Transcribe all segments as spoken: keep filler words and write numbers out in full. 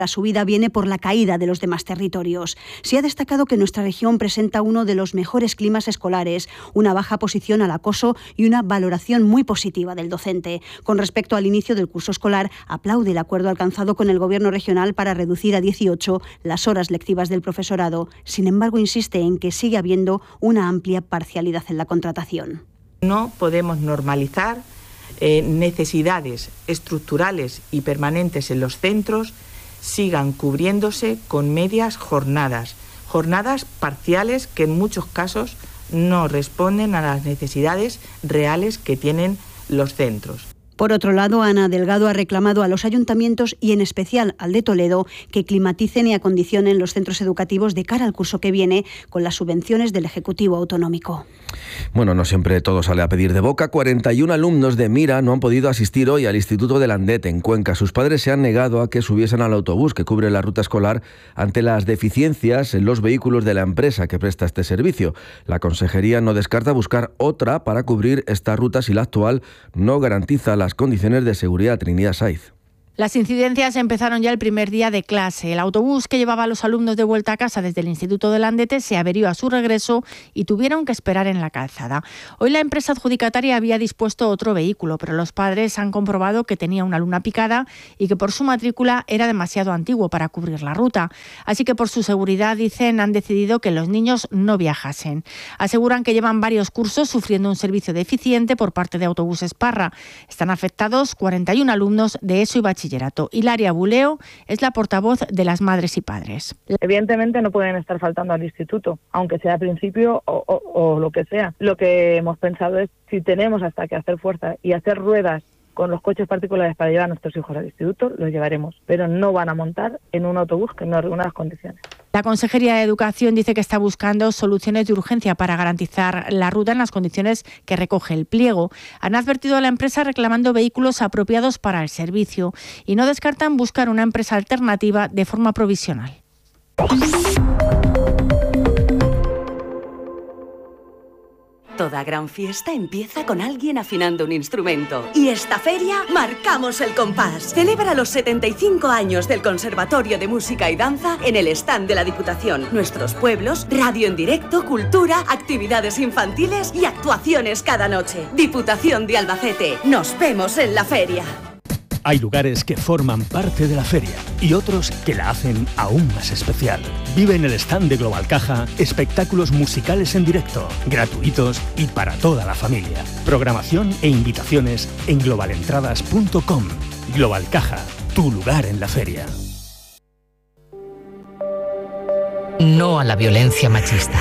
La subida viene por la caída de los demás territorios. Se ha destacado que nuestra región presenta uno de los mejores climas escolares, una baja posición al acoso y una valoración muy positiva del docente. Con respecto al inicio del curso escolar, aplaude el acuerdo alcanzado con el Gobierno regional para reducir a dieciocho las horas lectivas del profesorado. Sin embargo, insiste en que sigue habiendo una amplia parcialidad en la contratación. No podemos normalizar eh, necesidades estructurales y permanentes en los centros sigan cubriéndose con medias jornadas, jornadas parciales que en muchos casos no responden a las necesidades reales que tienen los centros. Por otro lado, Ana Delgado ha reclamado a los ayuntamientos y en especial al de Toledo que climaticen y acondicionen los centros educativos de cara al curso que viene con las subvenciones del Ejecutivo Autonómico. Bueno, no siempre todo sale a pedir de boca. cuarenta y uno alumnos de Mira no han podido asistir hoy al Instituto de Landet en Cuenca. Sus padres se han negado a que subiesen al autobús que cubre la ruta escolar ante las deficiencias en los vehículos de la empresa que presta este servicio. La consejería no descarta buscar otra para cubrir esta ruta si la actual no garantiza las condiciones de seguridad. Trinidad Saiz. Las incidencias empezaron ya el primer día de clase. El autobús que llevaba a los alumnos de vuelta a casa desde el Instituto de Landete se averió a su regreso y tuvieron que esperar en la calzada. Hoy la empresa adjudicataria había dispuesto otro vehículo, pero los padres han comprobado que tenía una luna picada y que por su matrícula era demasiado antiguo para cubrir la ruta. Así que por su seguridad, dicen, han decidido que los niños no viajasen. Aseguran que llevan varios cursos sufriendo un servicio deficiente por parte de Autobuses Parra. Están afectados cuarenta y uno alumnos de ESO y bachillerato. Hilaria Buleo es la portavoz de las madres y padres. Evidentemente no pueden estar faltando al instituto, aunque sea al principio o, o, o lo que sea. Lo que hemos pensado es, si tenemos hasta que hacer fuerza y hacer ruedas con los coches particulares para llevar a nuestros hijos al instituto, los llevaremos, pero no van a montar en un autobús que no reúna las condiciones. La Consejería de Educación dice que está buscando soluciones de urgencia para garantizar la ruta en las condiciones que recoge el pliego. Han advertido a la empresa reclamando vehículos apropiados para el servicio y no descartan buscar una empresa alternativa de forma provisional. Toda gran fiesta empieza con alguien afinando un instrumento. Y esta feria marcamos el compás. Celebra los setenta y cinco años del Conservatorio de Música y Danza en el stand de la Diputación. Nuestros pueblos, radio en directo, cultura, actividades infantiles y actuaciones cada noche. Diputación de Albacete. Nos vemos en la feria. Hay lugares que forman parte de la feria y otros que la hacen aún más especial. Vive en el stand de Global Caja espectáculos musicales en directo, gratuitos y para toda la familia. Programación e invitaciones en global entradas punto com. Global Caja, tu lugar en la feria. No a la violencia machista.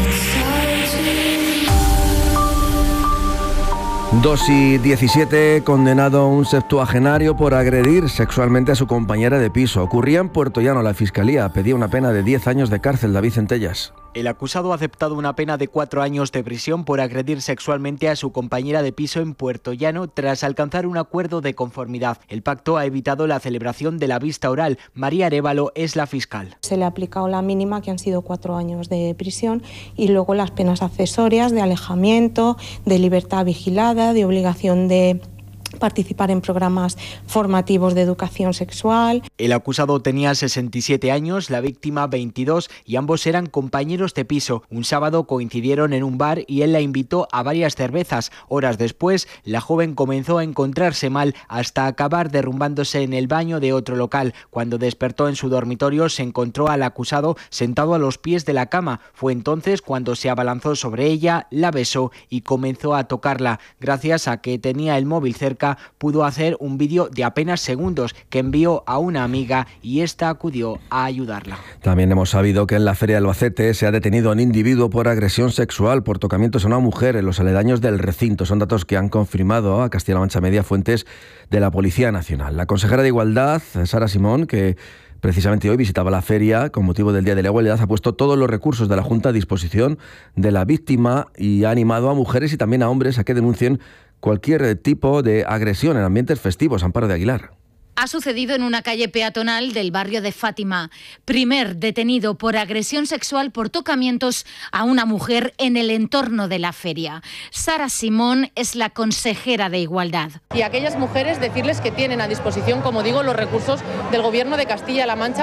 Dos y diecisiete, condenado un septuagenario por agredir sexualmente a su compañera de piso. Ocurría en Puerto Llano. La Fiscalía pedía una pena de diez años de cárcel. David Centellas. El acusado ha aceptado una pena de cuatro años de prisión por agredir sexualmente a su compañera de piso en Puerto Llano tras alcanzar un acuerdo de conformidad. El pacto ha evitado la celebración de la vista oral. María Arévalo es la fiscal. Se le ha aplicado la mínima, que han sido cuatro años de prisión, y luego las penas accesorias de alejamiento, de libertad vigilada, de obligación de participar en programas formativos de educación sexual. El acusado tenía sesenta y siete años, la víctima veintidós y ambos eran compañeros de piso. Un sábado coincidieron en un bar y él la invitó a varias cervezas. Horas después, la joven comenzó a encontrarse mal hasta acabar derrumbándose en el baño de otro local. Cuando despertó en su dormitorio, se encontró al acusado sentado a los pies de la cama. Fue entonces cuando se abalanzó sobre ella, la besó y comenzó a tocarla. Gracias a que tenía el móvil cerca, pudo hacer un vídeo de apenas segundos que envió a una amiga y esta acudió a ayudarla. También hemos sabido que en la Feria de Albacete se ha detenido a un individuo por agresión sexual, por tocamientos a una mujer en los aledaños del recinto. Son datos que han confirmado a Castilla-La Mancha Media fuentes de la Policía Nacional. La consejera de Igualdad, Sara Simón, que precisamente hoy visitaba la feria con motivo del Día de la Igualdad, ha puesto todos los recursos de la Junta a disposición de la víctima y ha animado a mujeres y también a hombres a que denuncien cualquier tipo de agresión en ambientes festivos. Amparo de Aguilar. Ha sucedido en una calle peatonal del barrio de Fátima. Primer detenido por agresión sexual por tocamientos a una mujer en el entorno de la feria. Sara Simón es la consejera de Igualdad. Y a aquellas mujeres decirles que tienen a disposición, como digo, los recursos del Gobierno de Castilla-La Mancha.